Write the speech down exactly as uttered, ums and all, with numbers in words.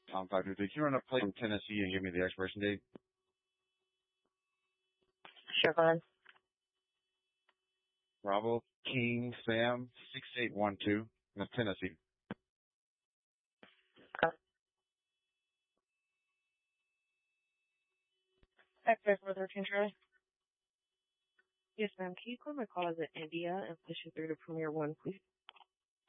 Tom five two three. Can you run a plate in Tennessee and give me the expiration date? Sure, go ahead. Bravo King Sam six eight one two. That's Tennessee. Okay. X-ray four thirteen, Charlie. Yes, ma'am. Can you call my call as in India and push it through to Premier One, please?